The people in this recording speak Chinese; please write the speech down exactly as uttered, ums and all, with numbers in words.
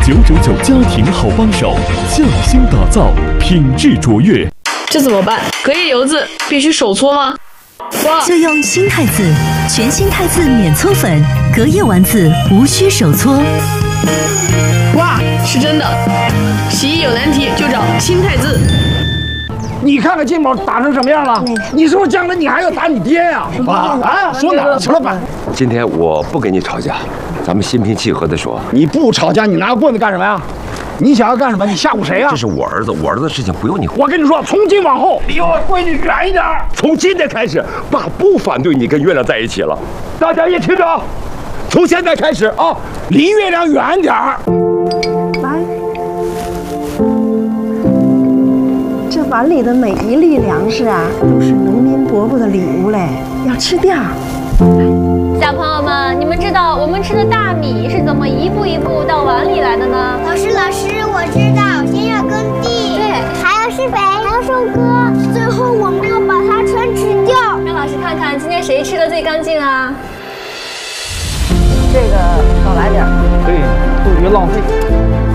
九九九家庭好帮手，匠心打造，品质卓越。 这怎么办？隔夜油渍必须手搓吗？ 就用新汰渍，全新汰渍免搓粉，隔夜丸子无需手搓。 哇，是真的！洗衣有难题就找新汰渍。 你看看金宝打成什么样了？你是不是将来你还要打你爹呀？爸啊，说哪儿去了爸？ 今天我不跟你吵架，咱们心平气和的说。 你不吵架，你拿个棍子干什么呀？你想要干什么？你吓唬谁呀？ 这是我儿子，我儿子的事情不用你管。 我跟你说，从今往后离我闺女远一点。 从今天开始，爸不反对你跟月亮在一起了。大家也听着，从现在开始啊， 离月亮远点儿。 来，这碗里的每一粒粮食啊，都是农民伯伯的礼物嘞，要吃掉。 小朋友们，你们知道我们吃的大米是怎么一步一步到碗里来的呢？ 老师，老师，我知道，先要耕地， 对， 还要施肥，还要收割，最后我们要把它全吃掉。 让老师看看今天谁吃的最干净啊？ 这个少来点， 对，不许浪费。